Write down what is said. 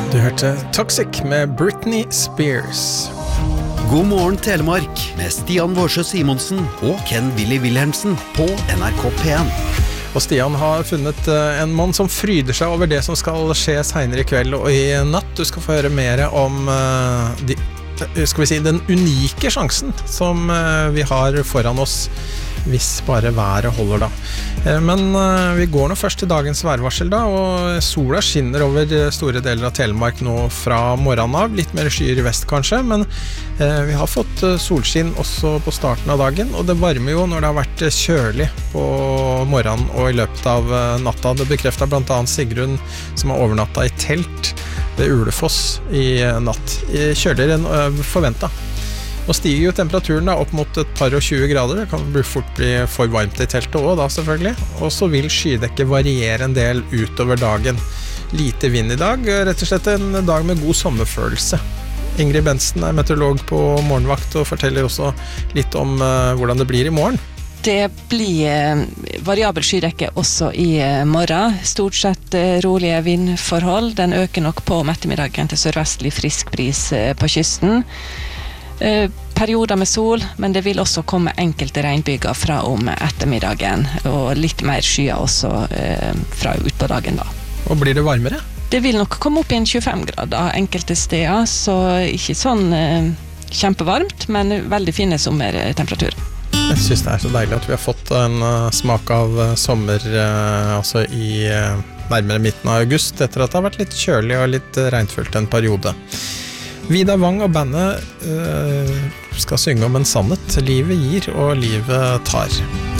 Du hørte Toxic med Britney Spears. God morgen Telemark med Stian Vårsjø Simonsen og Ken Willy Wilhelmsen på NRK P1. Og Stian har funnet en mann som fryder seg over det som skal skje senere i kveld og i natt. Du skal få høre mer om den unike sjansen som vi har foran oss hvis bare været holder da. Men vi går nå først til dagens værvarsel da, og sola skinner over store deler av Telemark nå fra morgenen av. Litt mer skyer i vest kanskje, men vi har fått solskinn også på starten av dagen, og det varmer jo når det har vært kjølig på morgenen og i løpet av natta. Det bekreftet blant annet Sigrun, som har overnattet i telt ved Ulefoss i natt. Kjøligere enn forventet. Og stiger jo temperaturen da opp mot et par og 20 grader. Det kan fort bli for varmt i teltet også da selvfølgelig. Og så vil skydekket variere en del utover dagen. Lite vind i dag, rett og slett en dag med god sommerfølelse. Ingrid Bensen er meteorolog på morgenvakt og forteller også litt om hvordan det blir i morgen. Det blir variabel skydekke også i morgen. Stort sett rolige vindforhold. Den øker nok på om ettermiddagen til sørvestlig frisk bris på kysten. Perioder med sol, men det vil også komme enkelte regnbyger fra om ettermiddagen, og litt mer skyer også fra ut på dagen da. Og blir det varmere? Det vil nok komme opp i en 25 grader enkelte steder, så ikke sånn kjempevarmt, men veldig fine sommertemperaturer. Jeg synes det er så deilig at vi har fått en smak av sommer altså i nærmere midten av august, etter at det har vært litt kjølig og litt regnfullt en periode. Vidar Wang og bandet skal synge om en sannhet. Livet gir og livet tar.